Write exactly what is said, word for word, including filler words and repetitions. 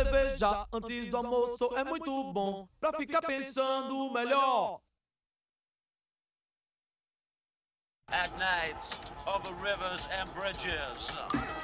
cerveja antes do almoço é muito bom pra ficar pensando melhor. At night, over rivers and bridges.